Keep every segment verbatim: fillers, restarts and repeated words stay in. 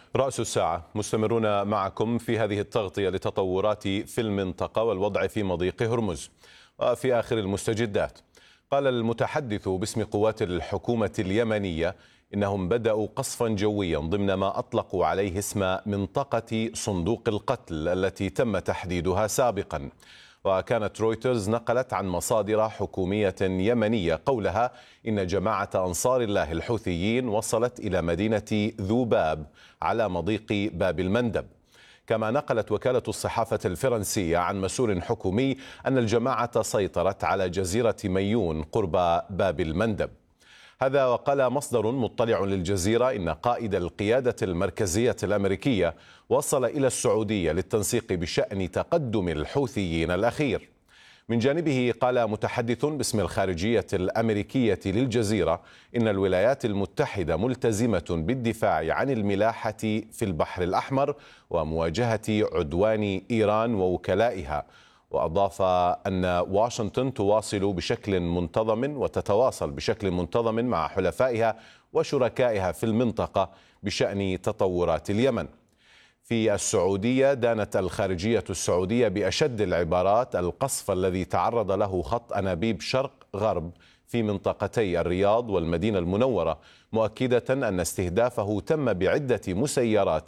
رأس الساعة مستمرون معكم في هذه التغطية لتطورات في المنطقة والوضع في مضيق هرمز. وفي آخر المستجدات، قال المتحدث باسم قوات الحكومة اليمنية إنهم بدأوا قصفا جويا ضمن ما أطلقوا عليه اسم منطقة صندوق القتل التي تم تحديدها سابقا. وكانت رويترز نقلت عن مصادر حكومية يمنية قولها إن جماعة أنصار الله الحوثيين وصلت إلى مدينة ذوباب على مضيق باب المندب. كما نقلت وكالة الصحافة الفرنسية عن مسؤول حكومي أن الجماعة سيطرت على جزيرة ميون قرب باب المندب. هذا وقال مصدر مطلع للجزيرة إن قائد القيادة المركزية الأمريكية وصل إلى السعودية للتنسيق بشأن تقدم الحوثيين الأخير. من جانبه قال متحدث باسم الخارجية الأمريكية للجزيرة إن الولايات المتحدة ملتزمة بالدفاع عن الملاحة في البحر الأحمر ومواجهة عدوان إيران ووكلائها. وأضاف أن واشنطن تواصل بشكل منتظم وتتواصل بشكل منتظم مع حلفائها وشركائها في المنطقة بشأن تطورات اليمن. في السعودية دانت الخارجية السعودية بأشد العبارات القصف الذي تعرض له خط أنابيب شرق غرب في منطقتي الرياض والمدينة المنورة، مؤكدة أن استهدافه تم بعدة مسيرات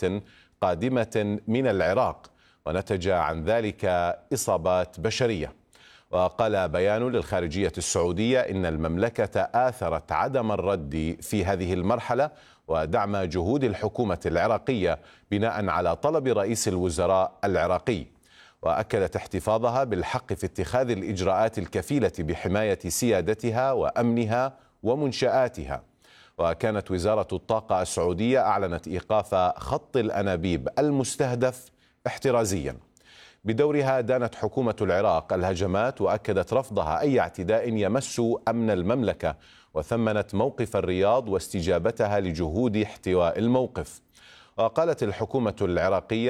قادمة من العراق ونتج عن ذلك إصابات بشرية. وقال بيان للخارجية السعودية إن المملكة آثرت عدم الرد في هذه المرحلة ودعم جهود الحكومة العراقية بناء على طلب رئيس الوزراء العراقي، وأكدت احتفاظها بالحق في اتخاذ الإجراءات الكفيلة بحماية سيادتها وأمنها ومنشآتها. وكانت وزارة الطاقة السعودية أعلنت إيقاف خط الأنابيب المستهدف احترازيا. بدورها دانت حكومة العراق الهجمات وأكدت رفضها أي اعتداء يمس أمن المملكة، وثمنت موقف الرياض واستجابتها لجهود احتواء الموقف. وقالت الحكومة العراقية